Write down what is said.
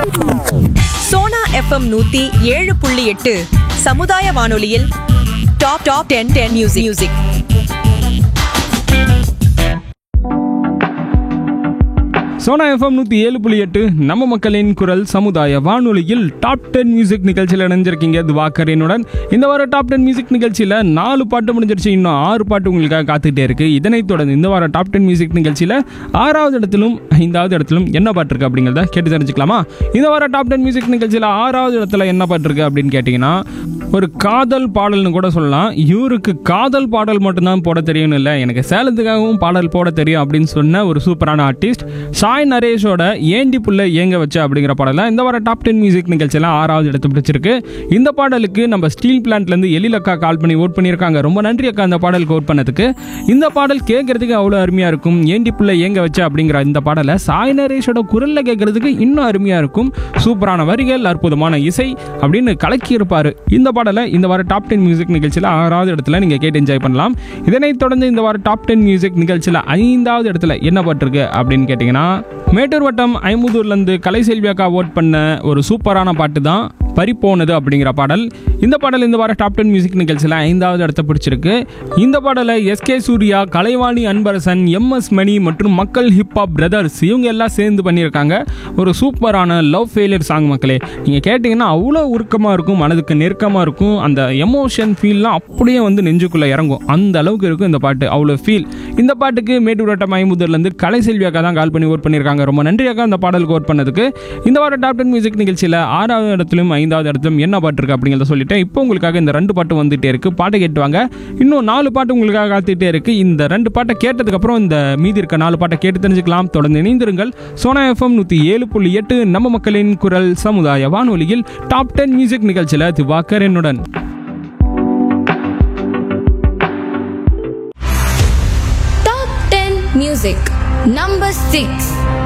Sona FM 107.8 சமுதாய வானொலியில் top 10 music. Sona FM 107.8 நம்ம மக்களின் குரல் சமுதாய வானொலியில் டாப் 10 மியூசிக் நிகழ்ச்சியில் இணைஞ்சிருக்கீங்க துவாக்கரனுடன். இந்த வாரம் டாப் 10 மியூசிக் நிகழ்ச்சியில் 4 பாட்டு முடிஞ்சிருச்சு, இன்னும் 6 பாட்டு உங்களுக்காக காத்துக்கிட்டே இருக்கு. இதனைத் தொடர்ந்து இந்த வாரம் டாப் 10 மியூசிக் நிகழ்ச்சியில் 6வது இடத்திலும் 5வது இடத்திலும் என்ன பாட்டு இருக்கு அப்படிங்கிறத கேட்டு தெரிஞ்சுக்கலாமா? இந்த வாரம் டாப் 10 மியூசிக் நிகழ்ச்சியில் 6வது இடத்துல என்ன பாட்டு இருக்கு அப்படின்னு கேட்டிங்கன்னா, ஒரு காதல் பாடல்னு கூட சொல்லலாம். இவருக்கு காதல் பாடல் மட்டும்தான் போட தெரியும்னு இல்லை, எனக்கு சேலத்துக்காகவும் பாடல் போட தெரியும் அப்படின்னு சொன்ன ஒரு சூப்பரான ஆர்டிஸ்ட் சாய் நரேஷோட ஏண்டி புள்ள ஏங்க வச்ச அப்படிங்கிற பாடல் தான் இந்த வாரம் டாப் 10 மியூசிக் நிகழ்ச்சியெல்லாம் 6வது இடத்து பிடிச்சிருக்கு. இந்த பாடலுக்கு நம்ம ஸ்டீல் பிளான்ட்லேருந்து எழில் அக்கா கால் பண்ணி ஓட் பண்ணியிருக்காங்க. ரொம்ப நன்றி அக்கா இந்த பாடலுக்கு ஓட் பண்ணதுக்கு. இந்த பாடல் கேட்கறதுக்கு அவ்வளோ அருமையாக இருக்கும். ஏண்டி புள்ள ஏங்க வச்ச அப்படிங்கிற இந்த பாடலை சாய் நரேஷோட குரலில் கேட்கறதுக்கு இன்னும் அருமையாக இருக்கும். சூப்பரான வரிகள், அற்புதமான இசை அப்படின்னு கலக்கி இருப்பார். இந்த பாடலை இந்த வாரம் டாப் 10 மியூசிக் நிகழ்ச்சியில் 6வது இடத்துல நீங்கள் கேட்டு என்ஜாய் பண்ணலாம். இதனைத் தொடர்ந்து இந்த வாரம் டாப் 10 மியூசிக் நிகழ்ச்சியில் 5வது இடத்துல என்ன பாட்டிருக்கு அப்படின்னு கேட்டிங்கன்னா, மேட்டூர் வட்டம் ஐம்புதூர்லேருந்து கலைசெல்வி அக்கா ஓட் பண்ண ஒரு சூப்பரான பாட்டு தான் பறிப்போனது அப்படிங்கிற பாடல். இந்த பாடல் இந்த வாரம் டாப் 10 மியூசிக் நிகழ்ச்சியில் 5வது இடத்தை பிடிச்சிருக்கு. இந்த பாடலை எஸ்கே சூர்யா, கலைவாணி அன்பரசன், MS மணி மற்றும் மக்கள் ஹிப்ஹாப் பிரதர்ஸ் இவங்க எல்லாம் சேர்ந்து பண்ணியிருக்காங்க. ஒரு சூப்பரான லவ் ஃபெயிலியர் சாங் மக்களே. நீங்கள் கேட்டிங்கன்னா அவ்வளோ உருக்கமாக இருக்கும், மனதுக்கு நெருக்கமாக இருக்கும். அந்த எமோஷன் ஃபீல்லாம் அப்படியே வந்து நெஞ்சுக்குள்ளே இறங்கும். அந்த அளவுக்கு இருக்கும் இந்த பாட்டு, அவ்வளோ ஃபீல். இந்த பாட்டுக்கு மேட்டூர் வட்டம் ஐம்புதூர்லேருந்து கலைசெல்வி அக்கா தான் கால் பண்ணி ஓட் பண்ணியிருக்காங்க. ரொம்ப நன்றி அக்கா இந்த பாடலுக்கு ஓட் பண்ணதுக்கு. இந்த வாரம் டாப் 10 மியூசிக் நிகழ்ச்சியில் 6வது இடத்திலும் 5வது இடத்திலும் என்ன பாட்டு இருக்கு அப்படிங்கிறத சொல்லிட்டேன். இப்போ உங்களுக்காக இந்த 2 பாட்டு வந்துட்டே இருக்கு. பாட்டை கேட்டுவாங்க. இன்னும் 4 பாட்டு உங்களுக்காக காத்துட்டே இருக்கு. இந்த 2 பாட்டை கேட்டதுக்கு அப்புறம் இந்த மீதி இருக்க 4 பாட்டை கேட்டு தெரிஞ்சுக்கலாம். தொடர்ந்து இணைந்திருங்கள். சோனா FM 107.8 நம்ம மக்களின் குரல் சமுதாய வானொலியில் டாப் 10 மியூசிக் நிகழ்ச்சியில் திவாகரனுடன். Top 10 Music Number 6.